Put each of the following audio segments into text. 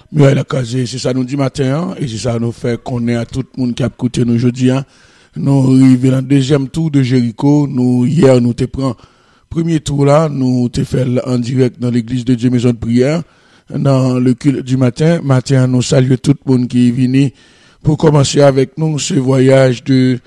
Muraille la casée, c'est ça nous dit matin, et c'est ça nous fait qu'on est à tout le monde qui a écouté nous aujourd'hui. Nous arrivons dans le deuxième tour de Jéricho. Hier, nous te pris premier tour là, nous te fait en direct dans l'église de Dieu Maison de Prière, dans le culte du matin. Matin, nous saluons tout le monde qui est venu pour commencer avec nous ce voyage de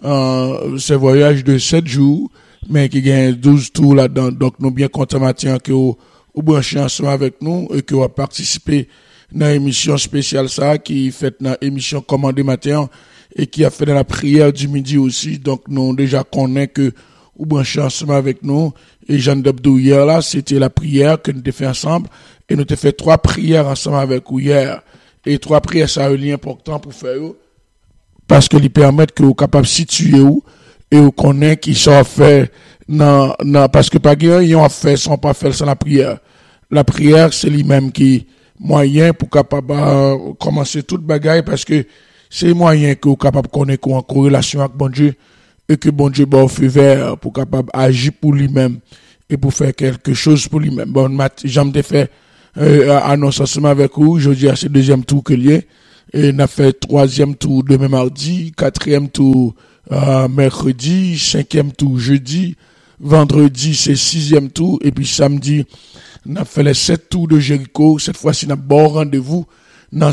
7 jours, mais qui gagne 12 tours là-dedans. Donc, nous bien contents matin que vous branchez ensemble avec nous et que vous participez dans l'émission spéciale ça, qui fait dans l'émission Commandé matin et qui a fait dans la prière du midi aussi. Donc, nous déjà connaissons que vous branchez ensemble avec nous. Et Jean Dabdou hier là, c'était la prière que nous avons fait ensemble. Et nous avons fait 3 prières ensemble avec vous hier. Et 3 prières, ça a un lien important pour faire. Parce que ils permettent que vous capable de situer où et vous connaissez qui sont fait parce que pas qu'ils ont fait sans pas faire sans la prière. La prière, c'est lui-même qui moyen pour capable commencer toute bagaille parce que c'est moyen que vous capable connaître en corrélation avec bon Dieu et que bon Dieu va feu vert pour capable agir pour lui-même et pour faire quelque chose pour lui-même. Bon, j'aime te faire annonce ensemble avec vous. Je dis à ce deuxième tour que lié et on a fait 3e tour demain mardi, 4e tour mercredi, 5e tour jeudi, vendredi c'est 6e tour et puis samedi on a fait les 7 tours de Jéricho. Cette fois-ci, on a bon rendez-vous dans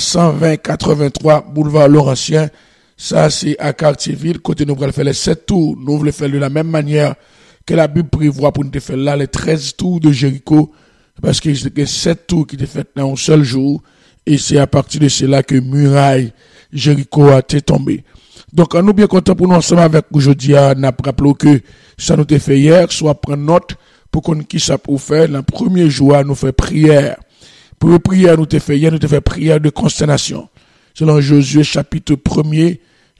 120-83 boulevard Laurentien. Ça, c'est à Cartierville. Côté nous, allons faire les 7 tours. Nous voulons faire de la même manière que la Bible prévoit pour nous faire là, les 13 tours de Jéricho. Parce que c'est 7 tours qui étaient faits dans un seul jour. Et c'est à partir de cela que muraille Jéricho a été tombé. Donc, nous bien contents pour nous ensemble avec aujourd'hui. On a rappelé que ça nous a fait hier, soit prendre note pour qu'on qui ça pour faire. Le premier jour, nous fait prière. Pour prière, nous te fait hier, nous te fait prière de consternation. Selon Josué, chapitre 1er,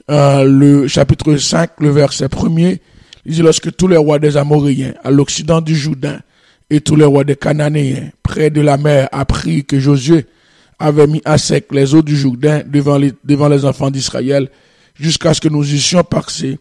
le chapitre 5, le verset 1er, il dit lorsque tous les rois des Amoréens, à l'occident du Jourdain, et tous les rois des Cananéens, près de la mer, apprirent que Josué avait mis à sec les eaux du Jourdain devant les enfants d'Israël, jusqu'à ce que nous eussions passé,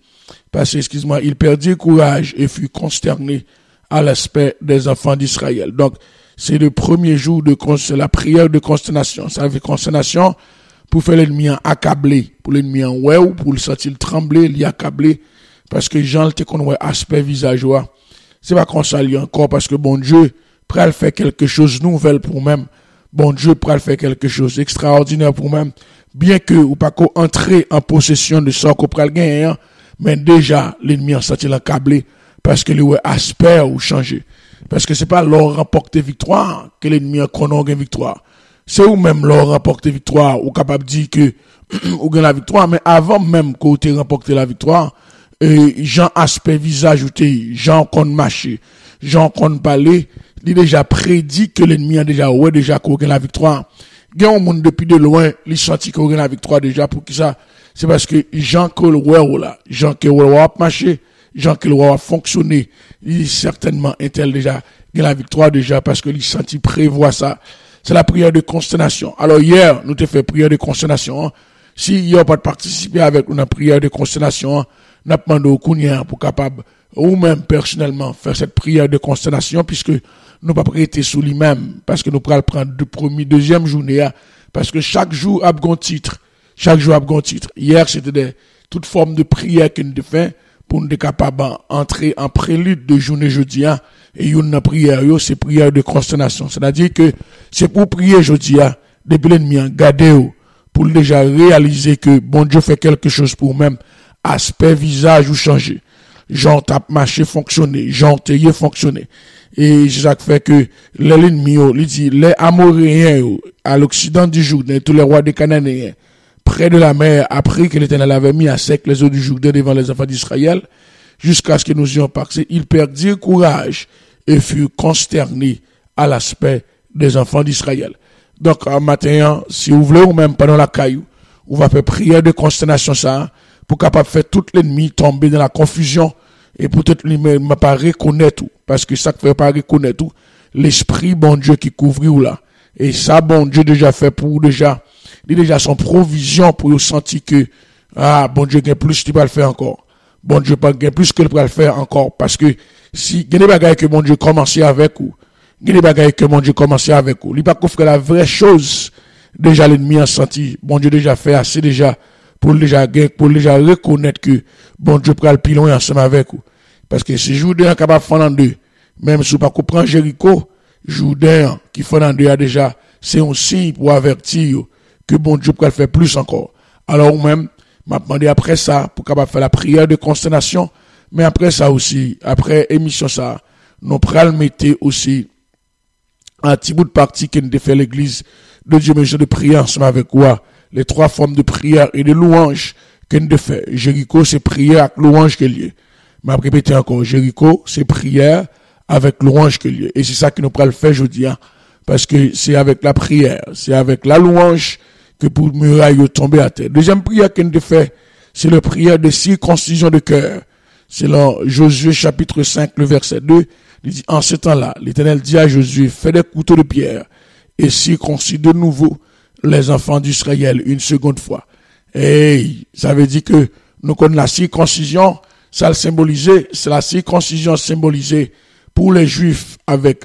il perdit courage et fut consterné à l'aspect des enfants d'Israël. Donc, c'est le premier jour de la prière de consternation. Ça veut consternation pour faire l'ennemi accablé, pour l'ennemi en ouais ou pour le sentir trembler, l'y accabler, parce que Jean te connaît aspect visage wa. C'est pas qu'on s'allie encore parce que bon Dieu prêt faire quelque chose de nouvel pour même. Bon Dieu prêt faire quelque chose d'extraordinaire pour même. Bien que ou pas qu'on entrer en possession de ça qu'on pral gagner, mais déjà l'ennemi en sentir accablé parce que le aspect ou changé. Parce que c'est pas leur remporter victoire que l'ennemi a connaît gagne victoire. C'est ou même leur remporter victoire ou capable de dire que ou gagne la victoire, mais avant même qu'on ait remporté la victoire, Jean aspect visage ou Jean qu'on marcher, Jean qu'on parler, il déjà prédit que l'ennemi a déjà qu'on gagne la victoire. Gagne au monde depuis de loin, il senti qu'on gagne la victoire déjà pour qui ça? C'est parce que Jean que le roi là, Jean que le roi marcher, Jean que le roi fonctionner, il certainement est-elle déjà gagne la victoire déjà parce que il senti prévoit ça. C'est la prière de consternation. Alors hier, nous te fait prière de consternation. Hein. Si il n'y a pas de participer avec une prière de consternation, nous demandé au Kounia pour capable, ou même personnellement, faire cette prière de consternation, puisque nous pas prêter sous lui-même, parce que nous pourrons prendre deuxième journée, parce que chaque jour a un titre. Chaque jour a un titre. Hier, c'était toute forme de prière que nous avons fait pour nous être capables d'entrer en prélude de journée jeudi, et une prière, c'est prière de consternation. C'est-à-dire que c'est pour prier jeudi, depuis l'ennemi, garder, pour déjà réaliser que bon Dieu fait quelque chose pour même, aspect visage ou changer. Jean tape marché fonctionner, Jean taillé fonctionner. Et c'est ça qui fait que l'ennemi, il dit, les Amoréens, à l'occident du Jourdain, tous les rois des Cananéens, près de la mer, après que l'Éternel avait mis à sec les eaux du Jourdain devant les enfants d'Israël, jusqu'à ce que nous ayons passé, il perdit courage et fut consterné à l'aspect des enfants d'Israël. Donc, un matin, si vous voulez, ou même pendant la caillou, on va faire prière de consternation ça, pour capable faire tout l'ennemi tomber dans la confusion, et peut-être lui-même pas reconnaître tout, parce que ça ne fait pas reconnaître tout, l'esprit bon Dieu qui couvre ou là. Et ça, bon Dieu déjà fait pour déjà, il déjà son provision pour sentir que, bon Dieu gagne plus, il va le faire encore. Bon Dieu pas gagne plus que il va le faire encore, parce que si, il y a des bagailles que bon Dieu commençait avec ou, il y a des bagailles que bon Dieu commençait avec ou, il pas qu'on fait la vraie chose, déjà l'ennemi a senti, bon Dieu déjà fait assez déjà, pour déjà reconnaître que bon Dieu prend le pilon ensemble avec vous. Parce que si Jourdain est capable de faire en deux, même si vous ne pouvez pas comprendre Jéricho, Jourdain qui fait en deux a déjà, c'est un signe pour avertir que bon Dieu peut faire plus encore. Alors même, m'a demandé après ça, pour capable faire la prière de consternation, mais après ça aussi, après émission ça, nous pral mettre aussi un petit bout de partie qui nous fait l'église de Dieu, mais de prière ensemble avec quoi? Les trois formes de prière et de louange que nous fait. Jéricho, c'est prière avec louange que lié. M'a répété encore, Jéricho, c'est prière avec louange que lié. Et c'est ça que nous pral faire aujourd'hui, hein? Parce que c'est avec la prière, c'est avec la louange que pour muraille tomber à terre. Deuxième prière que nous fait, c'est la prière de circoncision de cœur. C'est dans Josué chapitre 5, le verset 2. Il dit, en ce temps-là, l'Éternel dit à Josué, fais des couteaux de pierre et circoncis de nouveau les enfants d'Israël une seconde fois. Et ça veut dire que nous connaissons la circoncision, ça le symbolisait, c'est la circoncision symbolisée pour les Juifs avec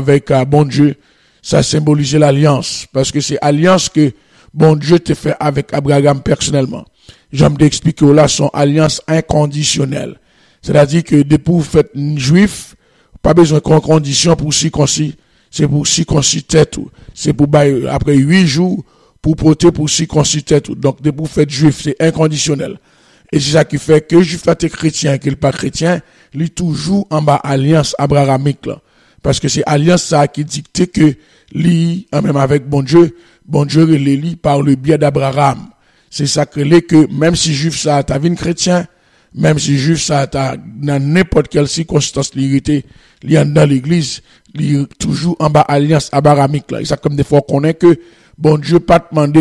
bon Dieu, ça symbolisait l'alliance, parce que c'est alliance que bon Dieu te fait avec Abraham personnellement. J'aime t'expliquer là son alliance inconditionnelle. C'est-à-dire que depuis vous faites juif, pas besoin de condition pour circoncis, c'est pour circoncis tête. C'est pour après 8 jours pour porter pour circoncis tête. Donc depuis vous faites juif, c'est inconditionnel. Et c'est ça qui fait que juif là t'es chrétien, qu'il pas chrétien, lui toujours en bas alliance abrahamique là. Parce que c'est alliance ça qui dicte que lui, même avec bon Dieu les lit par le biais d'Abraham. C'est ça que même si juif ça t'as vu chrétien, même si juif ça t'as dans n'importe quelle circonstance l'irrité, il y a dans l'église, il est toujours en bas alliance abrahamique là. Et ça comme des fois qu'on est que bon Dieu pas demandé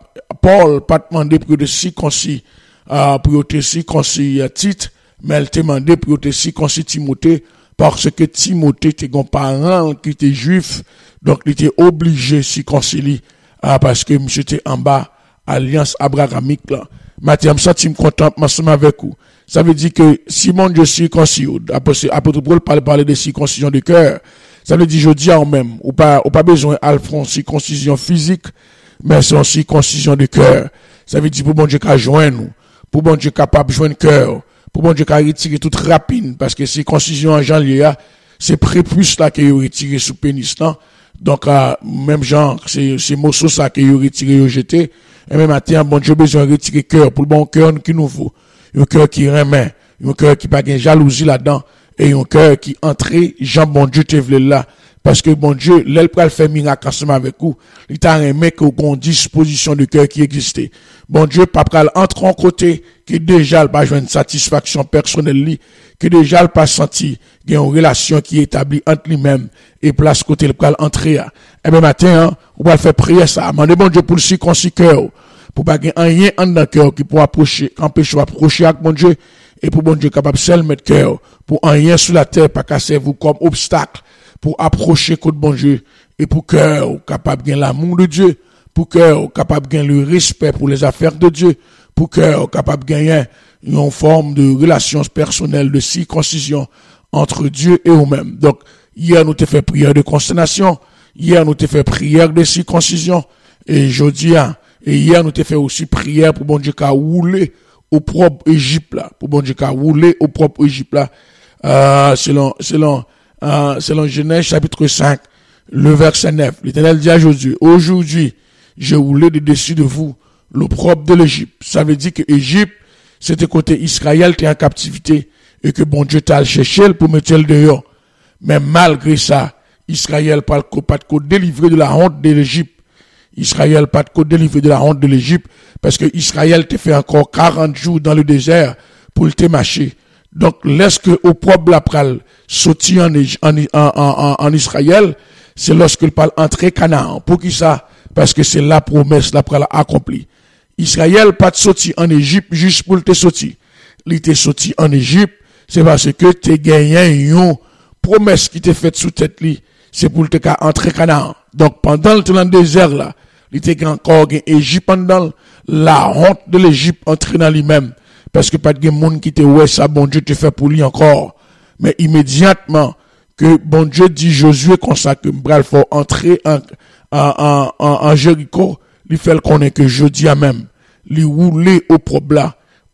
Paul pas demandé pour de circoncis pour te circoncis Tite, mais elle te demandé pour te circoncis Timothée parce que Timothée était un parent qui était juif, donc il était obligé de circoncilier parce que monsieur était en bas alliance abrahamique là. Mathieu, ça tu me content ensemble avec vous. Ça veut dire que si mon Dieu circoncis, apôtre Paul parler de circoncision de cœur, ça veut dire je dis en même, ou pas besoin de circoncision physique, mais c'est une circoncision de cœur. Ça veut dire pour bon Dieu qu'à joindre nous, pour bon Dieu capable de joindre cœur, pour bon Dieu qu'à retirer toute rapine, parce que circoncision en janvier, c'est prépuce là qu'il retiré sous pénis là. Donc, même genre, c'est morceau ça qu'il retiré au jeté. Et même matin, bon Dieu besoin de retirer cœur, pour le bon cœur qui nous faut. Un cœur qui remet, un cœur qui pas de jalousie là-dedans, et un cœur qui entre, Jean bon Dieu te vle là. Parce que bon Dieu, l'elle peut faire miracle ensemble avec vous. Il t'a remis qu'on a une disposition de cœur qui existait. Bon Dieu, pas pral entre en côté, qui déjà n'a pas joué une satisfaction personnelle, qui déjà n'a pas senti qu'il y a une relation qui est établie entre lui-même et place côté le pral entrer. Et bien matin, on va faire prier ça. Mandez bon Dieu pour le circoncis cœur. Pour pas qu'il y ait rien en dans le cœur qui peut empêcher approcher avec bon Dieu. Et pour bon Dieu capable seul mettre cœur. Pour rien sur la terre, pas casser vous comme obstacle. Pour approcher contre bon Dieu. Et pour cœur capable de gagner l'amour de Dieu. Pour cœur capable de gagner le respect pour les affaires de Dieu. Pour cœur capable de gagner une forme de relation personnelle, de circoncision entre Dieu et nous-mêmes. Donc, hier, nous t'ai fait prière de consternation. Hier, nous t'ai fait prière de circoncision. Et hier, nous t'ai fait aussi prière pour bon Dieu qu'à rouler au propre Égypte là. Pour bon Dieu qu'à rouler au propre Égypte là. Selon Genèse chapitre 5, le verset 9. L'Éternel dit à Josué, aujourd'hui, j'ai roulé de dessus de vous l'opprobre de l'Égypte. Ça veut dire que Égypte, c'était côté Israël qui est en captivité et que bon Dieu t'a cherché pour mettre le dehors. Mais malgré ça, Israël pas de délivrer de la honte de l'Égypte. Israël pas de délivrer de la honte de l'Égypte parce que Israël t'a fait encore 40 jours dans le désert pour te marcher. Donc, lorsque au propre la pral sorti en Israël, c'est lorsque il parle entrer Canaan. Pour qui ça? Parce que c'est la promesse la pral accomplie. Israël pas de sorti en Égypte juste pour te sortir. Il était sorti en Égypte, c'est parce que t'es gagné une promesse qui t'est faite sous tête li, c'est pour te entrer Canaan. Donc, pendant le désert là, il était encore Égypte pendant la honte de l'Égypte entrer dans lui-même. Parce que pas de monde qui te ouais ça bon Dieu te fait pour lui encore. Mais immédiatement que bon Dieu dit Josué comme ça que bral faut entrer en Jéricho, il fait connaître que jeudi à même, il roulait au propre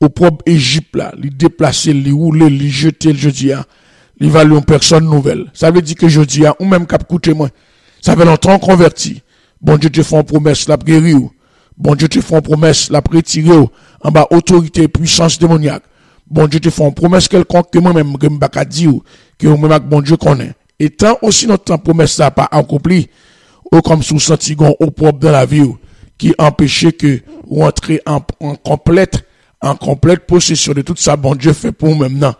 Égypte là, il déplacer, il roulait, il jeter le jeudi à, il va lui en personne nouvelle. Ça veut dire que jeudi à, ou même cap coûter moins. Ça fait longtemps converti. Bon Dieu te fait une promesse, la guérir. Bon Dieu te fait une promesse, la retirer en bas autorité, puissance démoniaque. Bon Dieu te fait une promesse quelconque que moi-même, que m'baka dire, que moi-même, bon Dieu connaît. Et tant aussi notre promesse ça pas accompli, ou comme sous sentigon au propre dans la vie, qui empêchait que ou entrer en complète possession de tout ça, bon Dieu fait pour nous maintenant.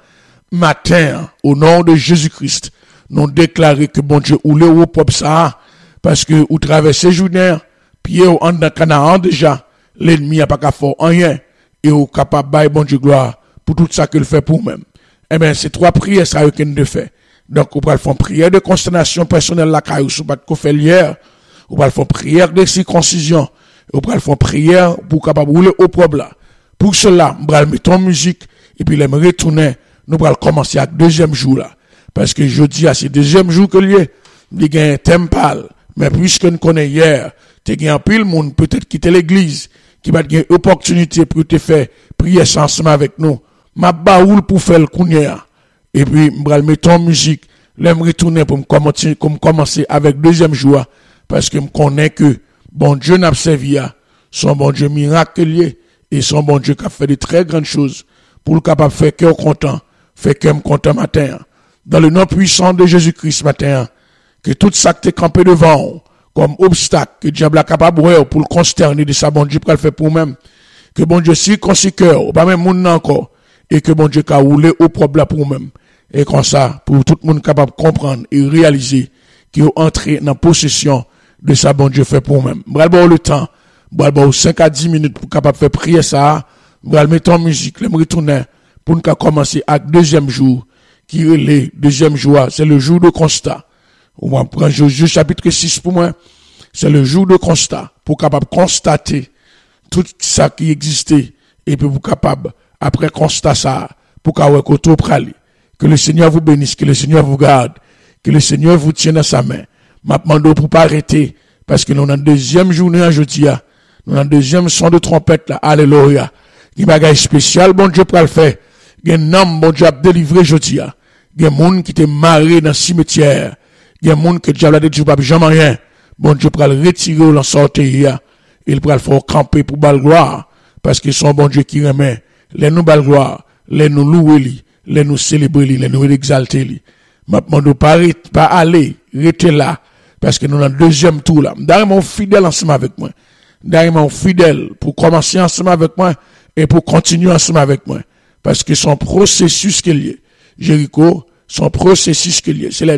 Matin, au nom de Jésus-Christ, nous déclarons que bon Dieu ou le au propre ça, parce que ou traversez journée, pied en dans Canaan déjà, l'ennemi a pas qu'à faire rien, et ou capable bailler bon Dieu gloire pour tout ça qu'il fait pour nous-mêmes. Eh bien, ces trois prières, ça a aucun de fait. Donc, on va faire prière de consternation personnelle, la caille, ou pas de faire hier. On va faire prière de circoncision. On va faire prière pour capable rouler au problème. Pour cela, on va mettre en musique, et puis, les retourner, nous allons commencer avec deuxième jour là. Parce que jeudi, c'est deuxième jour que il y a un temple. Mais puisque nous connaissons hier, tu as un pile monde, peut-être quitter l'église, qui va avoir une opportunité pour te faire prier ensemble avec nous. Ma baoul pour faire le kounia. Et puis, je mettre en musique, je vais retourner pour commencer avec deuxième jour, parce que je connais que bon Dieu n'a servi à son bon Dieu miraculeux, et son bon Dieu qui a fait de très grandes choses, pour le capable de faire cœur content, faire cœur content matin. Dans le nom puissant de Jésus-Christ matin, que tout ça qui est campé devant, comme obstacle, que diable a capable pour le consterner de sa bon Dieu pour le faire pour nous-mêmes, que bon Dieu circoncis cœur, pas même monde encore, et que bon Dieu a roulé au problème pour nous-mêmes. Et comme ça, pour tout le monde capable de comprendre et réaliser qu'il est entré dans la possession de sa bon Dieu fait pour nous-mêmes. Bral le temps, bral 5 à 10 minutes pour capable faire prier ça, bral mettre en musique, le retourner pour nous commencer avec deuxième jour, qui est le deuxième jour, c'est le jour de constat. On va prendre Josué chapitre 6 pour moi, c'est le jour de constat, pour capable constater tout ça qui existait, et puis pour capable, après constat ça, pour qu'on prali. Que le Seigneur vous bénisse, que le Seigneur vous garde, que le Seigneur vous tienne dans sa main. M'a demandé pour pas arrêter, parce que nous avons une deuxième journée aujourd'hui, nous avons un deuxième son de trompette là, alléluia. Il y a un bagage spécial, bon Dieu pour le faire. Il y a un homme, bon Dieu a délivré aujourd'hui. Il y a un monde qui était marré dans le cimetière. Il y a un monde que Dieu a dit, pas jamais rien. Bon Dieu pour le retirer ou l'en sortir. Il pour le faire camper pour bal gloire. Parce que son bon Dieu qui remet, les nous bal gloire, les nous louer, les nous célébrer, les nous exalter. Maintenant, nous pas aller, rester là. Parce que nous avons un deuxième tour là. D'ailleurs, fidèle ensemble avec moi. D'ailleurs, fidèle pour commencer ensemble avec moi et pour continuer ensemble avec moi. Parce que son processus qu'il y a, Jéricho, son processus qu'il y a, c'est les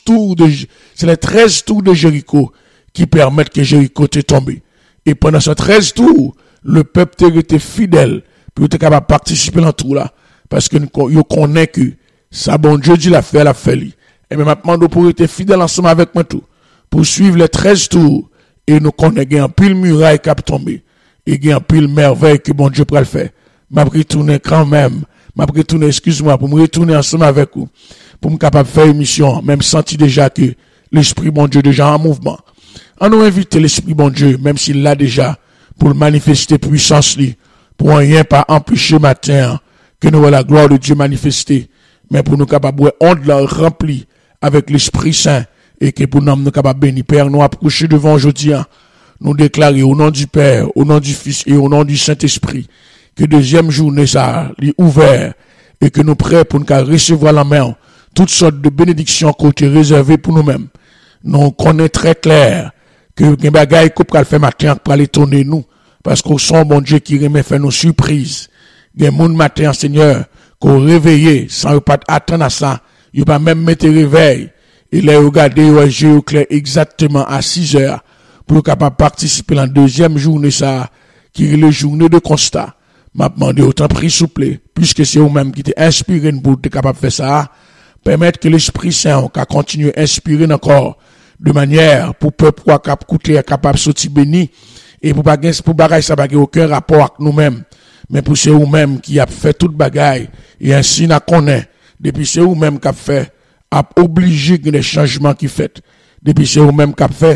13 tours de Jéricho qui permettent que Jéricho te tombe. Et pendant ces 13 tours, le peuple était fidèle pour être capable de participer dans tout là. Parce que nous connaissons que ça, bon Dieu dit la fait. Et même maintenant, nous pourrions être fidèles ensemble avec moi tout. Pour suivre les 13 tours. Et nous connaissons un pile muraille qui a tombé. Et il y a un pile merveille que bon Dieu pourrait le faire. M'a retourné quand même. Excuse-moi, pour me retourner ensemble avec vous. Pour me capable de faire une mission. Même senti déjà que l'Esprit bon Dieu déjà en mouvement. On nous invite l'Esprit bon Dieu, même s'il l'a déjà, pour le manifester puissance li. Pour rien pas empêcher matin que nous voyons la gloire de Dieu manifester, mais pour nous capables de honte la remplie avec l'Esprit Saint, et que pour nous capables bénir, Père, nous approcher devant aujourd'hui, nous déclarer au nom du Père, au nom du Fils et au nom du Saint-Esprit, que deuxième journée ça, est ouvert, et que nous prêts pour nous recevoir la main, toutes sortes de bénédictions côté réservées pour nous-mêmes. Nous connaissons très clair que les bagailles qu'on peut faire matin pour aller tourner nous, parce qu'on sent bon Dieu qui remet faire nos surprises. Il y a des matin, Seigneur, qu'on réveille sans pas attendre à ça. Il pas même mettre réveil. Il a regardé au jeu clair exactement à 6 heures pour capable participer à la deuxième journée ça, qui est la journée de constat. M'a demandé autant pris souple, puisque c'est vous-même qui t'est inspiré pour être capable de faire ça, permettre que l'Esprit Saint a continué à inspirer encore de manière pour peuple capable de sortir béni et pour bagage ça pas aucun rapport avec nous-mêmes. Mais pour c'est vous-même qui a fait toute bagaille, et ainsi n'a connaît, depuis c'est vous-même qui a fait, a obligé des changements qui fait, depuis c'est vous-même qui a fait,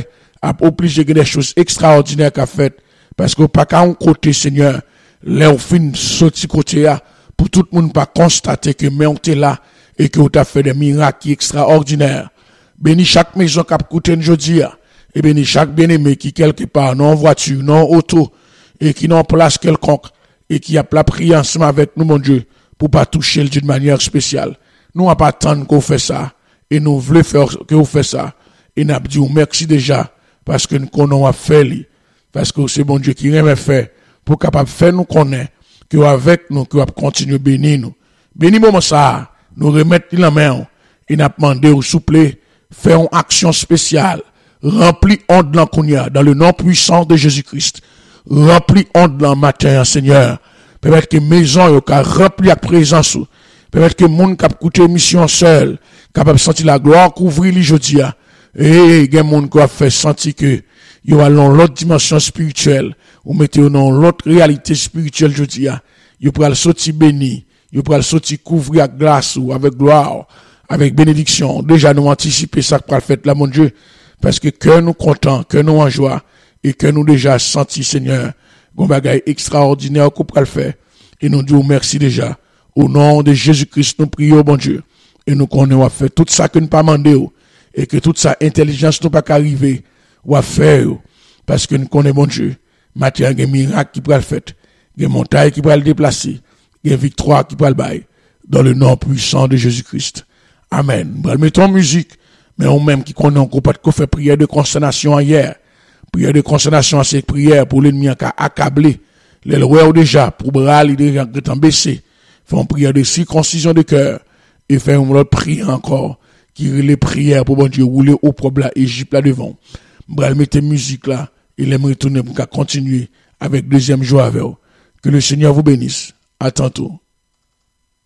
a obligé que des choses extraordinaires qu'a fait parce que pas qu'à un côté Seigneur là au fin sorti côté là pour tout le monde pas constater que mais on était là et que on t'a fait des miracles extraordinaires. Bénis chaque maison qui a écouté aujourd'hui et bénis chaque bien-aimé qui quelque part non voiture, non auto et qui n'en place quelconque et qui a la prière ensemble avec nous mon Dieu pour pas toucher d'une manière spéciale. Nous n'a pas attendre qu'on fait ça et nous voulons faire que vous fait ça et nous dit merci déjà parce que nous connaissons fait parce que c'est bon Dieu qui remet fait pour capable faire nous connaître que avec nous que va continuer bénir nous. Bénis moment ça, nous remettre la main et n'a demandé au souple faire une action spéciale, rempli onde l'encounia dans le nom puissant de Jésus-Christ. Rempli onde l'en matin, Seigneur. Permettre que maison yo ka rempli avec présence. Permettre que monde cap écouter mission seul, capable sentir la gloire couvrir li jodia. Et gen monde qui a fait sentir que yo allons l'autre dimension spirituelle ou mettez dans l'autre réalité spirituelle jodia. Yo pral sorti béni, yo pral sorti couvrir avec grâce ou avec gloire, avec bénédiction. Déjà nous anticiper ça pral fait là mon Dieu parce que cœur nous content, cœur nous en joie et que nous déjà senti Seigneur gon bagay extraordinaire qu'on pral faire et nous disons merci déjà au nom de Jésus-Christ nous prions bon Dieu et nous connaissons à faire tout ça que nous pas mandé et que toute ça intelligence nous pas arriver ou à faire parce que nous connaissons bon Dieu matière des miracles qui pral fait des montagnes qui pral déplacer des victoires qui pral bailler dans le nom puissant de Jésus-Christ. Amen. Nous mettons musique mais on même qui connaît encore pas de fait prière de consternation hier. Prière de consternation, c'est prière pour l'ennemi qui a accablé. Les lois déjà, pour bras, il déjà en baissé. Font prière de circoncision de cœur. Et faire une autre prière encore. Qui les prières pour bon Dieu rouler au problème Égypte là devant. Bral mettez musique là. Il aimerait retourner pour continuer avec deuxième jour avec vous. Que le Seigneur vous bénisse. À tantôt.